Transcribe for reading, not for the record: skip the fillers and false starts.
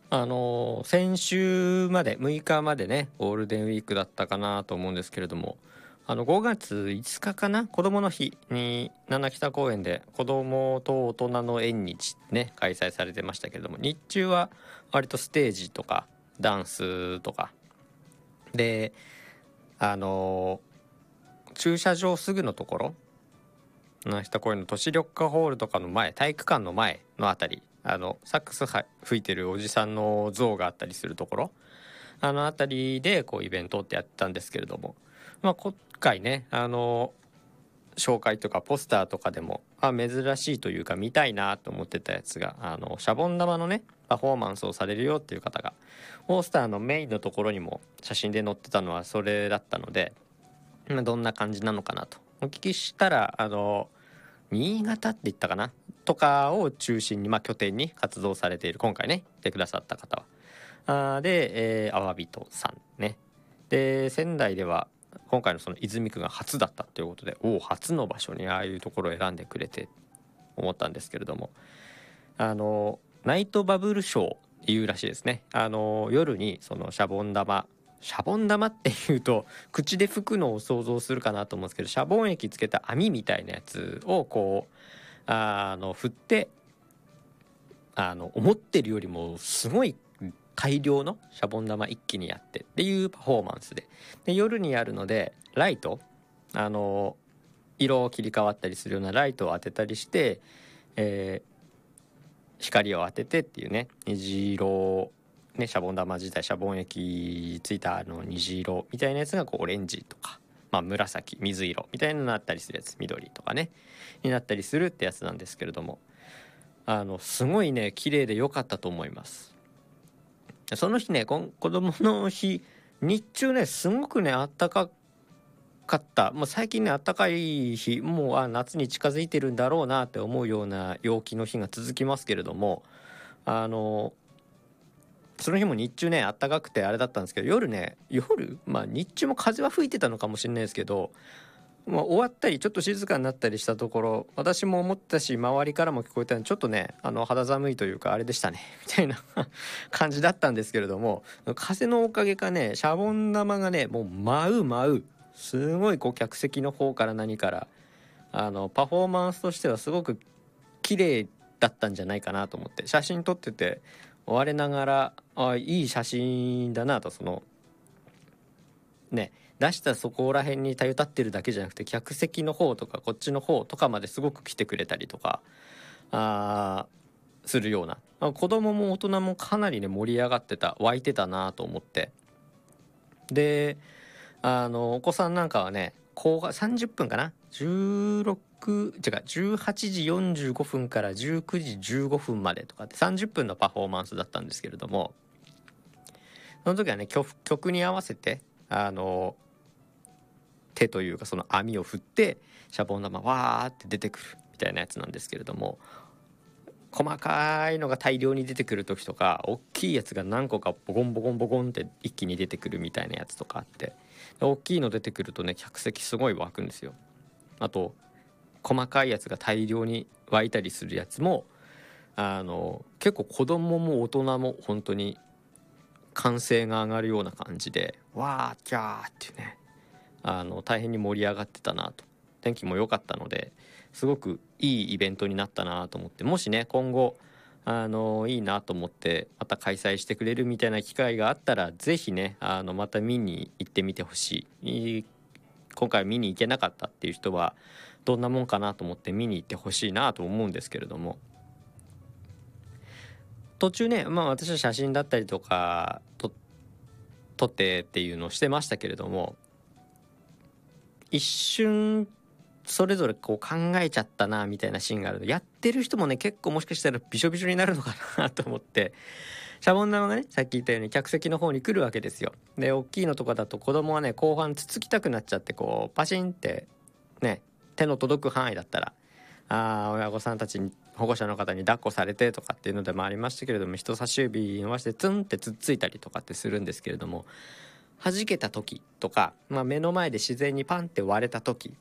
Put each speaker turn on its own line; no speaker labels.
先週まで6日までねゴールデンウィークだったかなと思うんですけれども、5月5日かな、子どもの日に七北公園で子どもと大人の縁日ね開催されてましたけれども、日中は割とステージとかダンスとかで、駐車場すぐのところ、七北公園の都市緑化ホールとかの前、体育館の前のあたり、サックス吹いてるおじさんの像があったりするところ、あのあたりでこうイベントってやってたんですけれども、今回ね紹介とかポスターとかでも珍しいというか見たいなと思ってたやつが、シャボン玉のねパフォーマンスをされるよっていう方がポスターのメインのところにも写真で載ってたのはそれだったので、どんな感じなのかなとお聞きしたら、新潟って言ったかなとかを中心に、拠点に活動されている、今回ね来てくださった方はで、アワビトさんね、で仙台では今回のその泉区が初だったということで、初の場所にああいうところを選んでくれて思ったんですけれども、ナイトバブルショーいうらしいですね。夜にそのシャボン玉っていうと口で吹くのを想像するかなと思うんですけど、シャボン液つけた網みたいなやつをこう振って、思ってるよりもすごい大量のシャボン玉一気にやってっていうパフォーマンスで、夜にやるのでライト、色を切り替わったりするようなライトを当てたりして、光を当ててっていうね、虹色ね、シャボン玉自体シャボン液ついた虹色みたいなやつがこうオレンジとか、紫水色みたいなのになったりするやつ、緑とかねになったりするってやつなんですけれども、すごいね綺麗で良かったと思います。その日ね、子供の日日中ねすごくね暖かかった。もう最近ね暖かい日、もう夏に近づいてるんだろうなって思うような陽気の日が続きますけれども、その日も日中ね暖かくてあれだったんですけど、夜、日中も風は吹いてたのかもしれないですけど、終わったりちょっと静かになったりしたところ、私も思ったし周りからも聞こえたので、ちょっとね肌寒いというかあれでしたねみたいな感じだったんですけれども、風のおかげかねシャボン玉がねもう舞うすごいこう客席の方から何からパフォーマンスとしてはすごく綺麗だったんじゃないかなと思って、写真撮ってて我ながらいい写真だなと、そのね出したそこら辺にたゆたってるだけじゃなくて、客席の方とかこっちの方とかまですごく来てくれたりとかするような、子供も大人もかなりね盛り上がってた、湧いてたなと思って、でお子さんなんかはね後半30分かな、18時45分から19時15分までとかって30分のパフォーマンスだったんですけれども、その時はね曲に合わせて手というかその網を振ってシャボン玉わーって出てくるみたいなやつなんですけれども、細かいのが大量に出てくる時とか、大きいやつが何個かボコンボコンボコンって一気に出てくるみたいなやつとかあって、大きいの出てくるとね客席すごい湧くんですよ。あと細かいやつが大量に湧いたりするやつも結構子供も大人も本当に歓声が上がるような感じでわーキャーっていうね、大変に盛り上がってたなと。天気も良かったのですごくいいイベントになったなと思って、もしね今後いいなと思ってまた開催してくれるみたいな機会があったら、ぜひねまた見に行ってみてほしい。今回見に行けなかったっていう人はどんなもんかなと思って見に行ってほしいなと思うんですけれども、途中ね私は写真だったりとか撮ってっていうのをしてましたけれども、一瞬それぞれこう考えちゃったなみたいなシーンがあるので、やってる人もね結構もしかしたらびしょびしょになるのかなと思って、シャボン玉がねさっき言ったように客席の方に来るわけですよ。で大きいのとかだと子供はね後半つつきたくなっちゃって、こうパシンってね手の届く範囲だったら親御さんたちに保護者の方に抱っこされてとかっていうのでもありましたけれども、人差し指伸ばしてツンってつっついたりとかってするんですけれども、弾けた時とか、目の前で自然にパンって割れた時